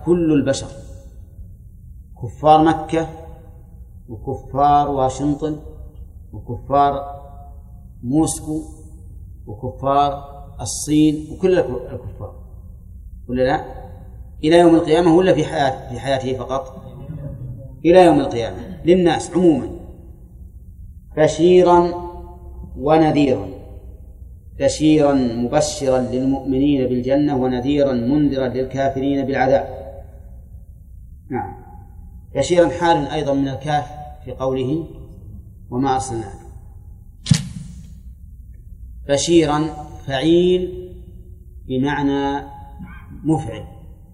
كل البشر، كفار مكة وكفار واشنطن وكفار موسكو وكفار الصين وكل الكفار، ولا لا؟ إلى يوم القيامة ولا في حياته فقط؟ إلى يوم القيامة للناس عموما، بشيرا ونذيرا، بشيرا مبشرا للمؤمنين بالجنة ونذيرا منذرا للكافرين بالعذاب. نعم، بشيرا حال أيضا من الكاف في قوله وما أرسلناك. بشيرا فعيل بمعنى مفعل،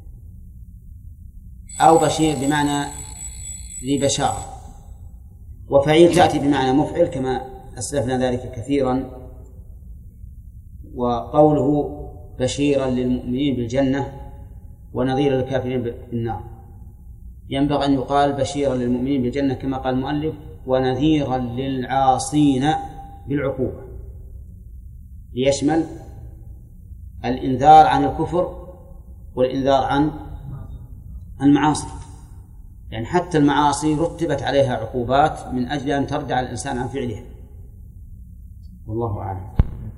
أو بشير بمعنى ذي بشارة، وفعيل تأتي بمعنى مفعل كما أسلفنا ذلك كثيرا. وقوله بشيرا للمؤمنين بالجنة ونذيرا للكافرين بالنار، ينبغي أن يقال بشيرا للمؤمنين بالجنة كما قال المؤلف، ونذيرا للعاصين بالعقوبة، ليشمل الإنذار عن الكفر والإنذار عن المعاصي، يعني حتى المعاصي رتبت عليها عقوبات من أجل أن تردع الإنسان عن فعلها. والله أعلم.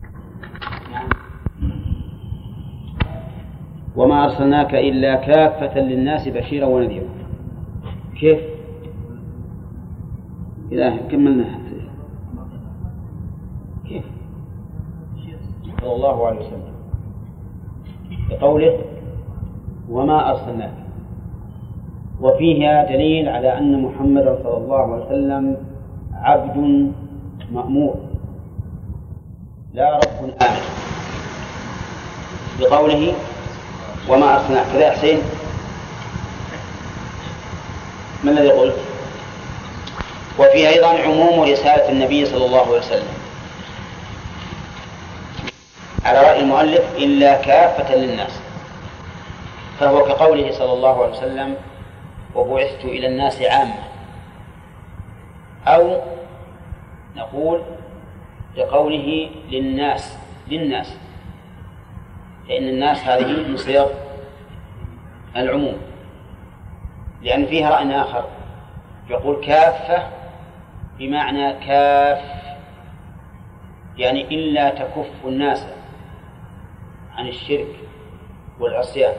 وما أرسلناك إلا كافة للناس بشيرا ونذيرا. كيف؟ إذا كملنا كيف؟ صلى الله عليه وسلم بقوله وما أرسلناك، وفيها دليل على أن محمدا صلى الله عليه وسلم عبد مأمور لا رب آمر، بقوله وما أرسلناك. كذا يا حسين؟ من الذي قلت؟ وفيها أيضا عموم رسالة النبي صلى الله عليه وسلم على رأي المؤلف إلا كافة للناس، فهو كقوله صلى الله عليه وسلم وبعثت إلى الناس عامة، أو نقول لقوله للناس فإن الناس هذه من صيغ العموم، لأن فيها رأي آخر يقول كافة بمعنى كاف، يعني إلا تكف الناس عن الشرك والعصيان،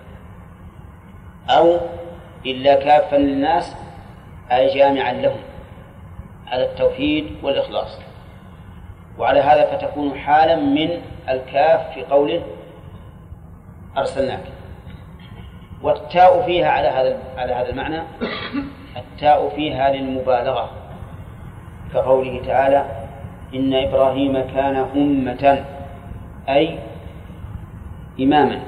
أو إلا كافا للناس أي جامعا لهم على التوحيد والإخلاص. وعلى هذا فتكون حالا من الكاف في قوله أرسلناك. والتاء فيها على هذا المعنى، التاء فيها للمبالغة، كقوله تعالى إن إبراهيم كان أمة أي إماما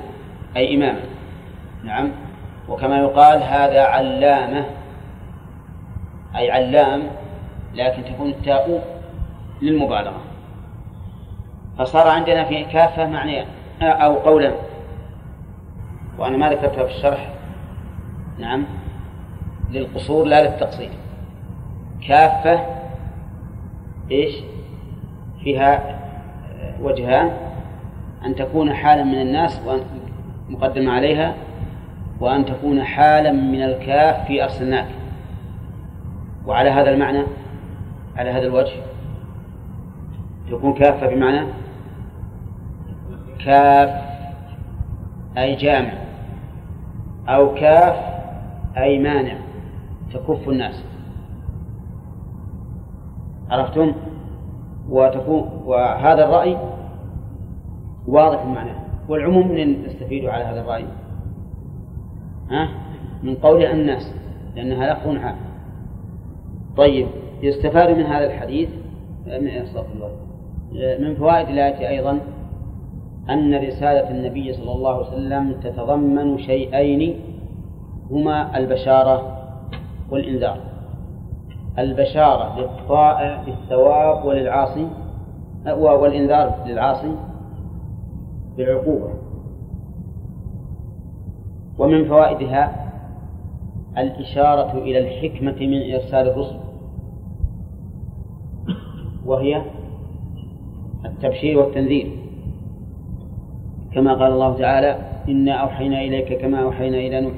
نعم. وكما يقال هذا علامة أي علام، لكن تكون التاء للمبالغة. فصار عندنا في كافة معنيان أو قولا، وأنا ما ذكرتها في الشرح، نعم، للقصور لا للتقصير. كافة إيش فيها وجهان، أن تكون حالا من الناس وأن مقدم عليها، وأن تكون حالا من الكاف في أرسلناك. وعلى هذا المعنى على هذا الوجه تكون كافة بمعنى كاف أي جامع، أو كاف أي مانع تكف الناس. عرفتم؟ وهذا الرأي واضح معناه. والعموم من نستفيد على هذا الرأي من قول الناس، لأنها لفظ عام. طيب، يستفاد من هذا الحديث من فوائد الآية أيضا أن رسالة النبي صلى الله عليه وسلم تتضمن شيئين هما البشارة والإنذار. البشارة للطائع بالثواب وللعاصي، والإنذار للعاصي بالعقوبة. ومن فوائدها الإشارة إلى الحكمة من إرسال الرسل، وهي التبشير والتنذير، كما قال الله تعالى إنا أوحينا إليك كما أوحينا إلى نوح